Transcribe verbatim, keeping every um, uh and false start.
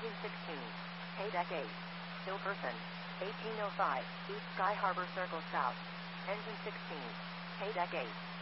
Engine sixteen. Paydeck eight. Still person. eighteen oh five. East Sky Harbor Circle South. Engine sixteen. Paydeck eight.